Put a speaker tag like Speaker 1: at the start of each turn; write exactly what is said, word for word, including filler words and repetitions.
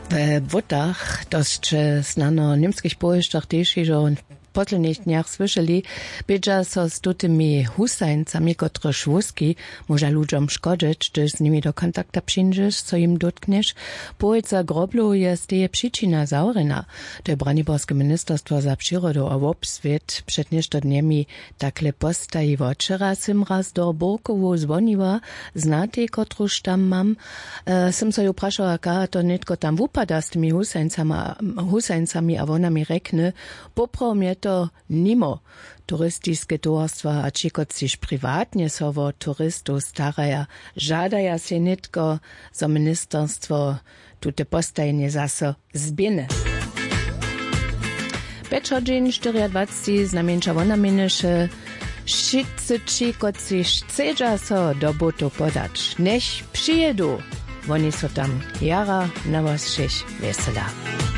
Speaker 1: W Wotach, dość znano niemskich pojeżdżach też, że w posledných dniach słyšeli, bědža so s tutymi husajncami, kotrež wózki môža ľuďom škodiť, že s nimi do kontakta přinžeš, co im dotkneš. Pojeca groblu je steje příčina zaurena. To je Braniborské ministerstvo za přírodu a obsvět před něšto dněmi takle postají včera jsem raz do Borkovu zvoniła, znatý, kotruž tam mám. E, jsem so ju prašala, aká to netko tam vypadá s tými husajncami a ona mi rekne, popravo mje to nimo turistické towarstwa a čikoci privatne so vo turistov staraja. Žadaja se nitko za ministerstvo tute postajenie zase zbine. päť hodín dvadzsaťštyri znamienča ona mineše šice čikoci chcedža so do botu podać. Nech přijedu, oni so tam jara na vás všech vesela.